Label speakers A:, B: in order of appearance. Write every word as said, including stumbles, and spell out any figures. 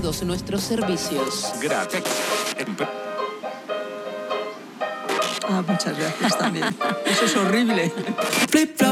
A: todos nuestros servicios.
B: Gracias.
C: Ah, muchas gracias también. Eso es horrible.
D: Flip flop.